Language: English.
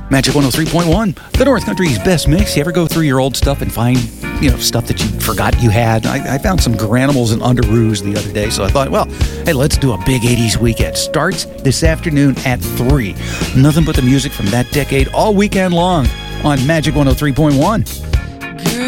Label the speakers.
Speaker 1: Magic 103.1, the North Country's best mix. You ever go through your old stuff and find, stuff that you forgot you had? I found some Granimals and Underoos the other day, so I thought, well, hey, let's do a big 80s weekend. Starts this afternoon at 3. Nothing but the music from that decade all weekend long on Magic 103.1.